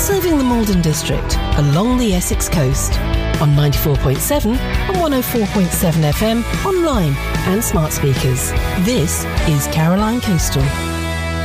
serving the Malden district along the Essex coast. On 94.7 and 104.7 FM, online and smart speakers. This is Caroline Coastal.